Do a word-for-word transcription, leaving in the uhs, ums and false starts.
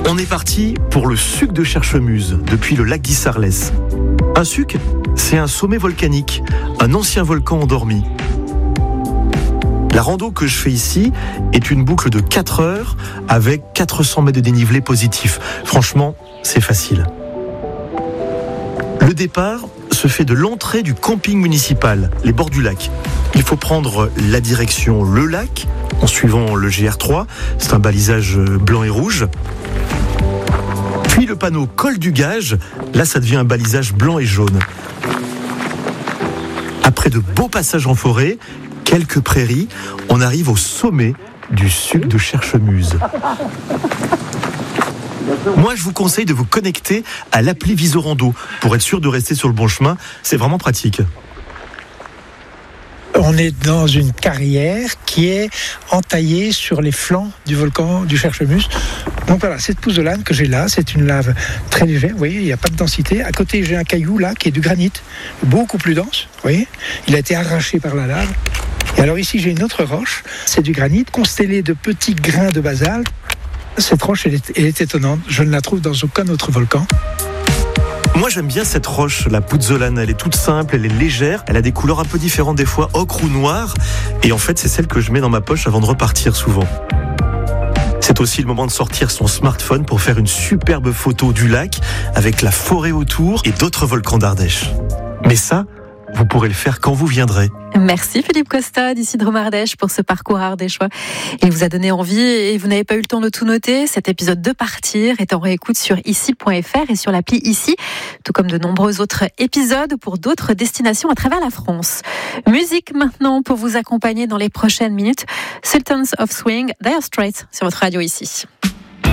On est parti pour le suc de Cherchemuse, depuis le lac d'Issarlès. Un suc, c'est un sommet volcanique, un ancien volcan endormi. La rando que je fais ici est une boucle de quatre heures avec quatre cents mètres de dénivelé positif. Franchement, c'est facile. Le départ se fait de l'entrée du camping municipal, les bords du lac. Il faut prendre la direction le lac, en suivant le G R trois, c'est un balisage blanc et rouge. Puis le panneau col du Gage, là ça devient un balisage blanc et jaune. Après de beaux passages en forêt, quelques prairies, on arrive au sommet du suc de Cherchemuse. Moi, je vous conseille de vous connecter à l'appli Visorando pour être sûr de rester sur le bon chemin. C'est vraiment pratique. On est dans une carrière qui est entaillée sur les flancs du volcan du Cherchemuse. Donc voilà, cette pouzzolane que j'ai là, c'est une lave très légère. Vous voyez, il n'y a pas de densité. À côté, j'ai un caillou là qui est du granit, beaucoup plus dense. Vous voyez, il a été arraché par la lave. Et alors ici, j'ai une autre roche. C'est du granit constellé de petits grains de basalte. Cette roche, elle est, elle est étonnante. Je ne la trouve dans aucun autre volcan. Moi, j'aime bien cette roche, la pouzzolane. Elle est toute simple, elle est légère. Elle a des couleurs un peu différentes des fois, ocre ou noir. Et en fait, c'est celle que je mets dans ma poche avant de repartir souvent. C'est aussi le moment de sortir son smartphone pour faire une superbe photo du lac avec la forêt autour et d'autres volcans d'Ardèche. Mais ça, vous pourrez le faire quand vous viendrez. Merci Philippe Costa d'ici de Dromardèche pour ce parcours ardéchois. Il vous a donné envie et vous n'avez pas eu le temps de tout noter. Cet épisode de Partir est en réécoute sur ici point f r et sur l'appli Ici, tout comme de nombreux autres épisodes pour d'autres destinations à travers la France. Musique maintenant pour vous accompagner dans les prochaines minutes. Sultans of Swing, Dire Straits sur votre radio Ici.